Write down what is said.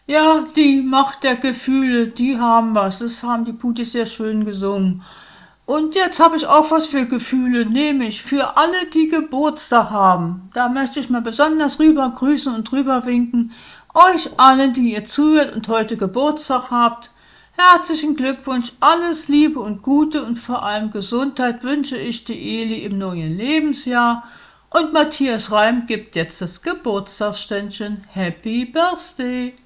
Ja, die Macht der Gefühle, die haben was. Das haben die Putis sehr schön gesungen. Und jetzt habe ich auch was für Gefühle, nämlich für alle, die Geburtstag haben. Da möchte ich mal besonders rüber grüßen und drüber winken. Euch allen, die ihr zuhört und heute Geburtstag habt. Herzlichen Glückwunsch, alles Liebe und Gute und vor allem Gesundheit wünsche ich die Eli im neuen Lebensjahr. Und Matthias Reim gibt jetzt das Geburtstagsständchen. Happy Birthday!